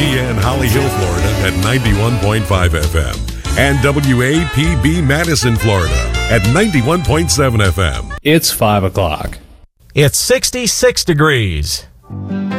WGN Holly Hill, Florida at 91.5 FM and WAPB Madison, Florida at 91.7 FM. It's 5 o'clock. It's 66 degrees.